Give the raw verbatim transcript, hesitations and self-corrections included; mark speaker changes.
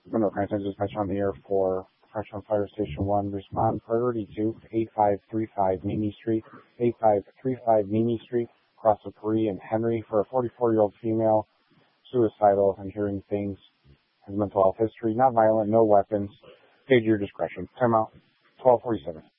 Speaker 1: Monroe Crime Center dispatch on the air for Freshman Fire Station one. Respond priority to eight five three five Mimi Street, eight five three five Mimi Street, across the Paris and Henry for a forty-four-year-old female, suicidal and hearing things, has mental health history, not violent, no weapons. Page your discretion. Time out. twelve forty-seven.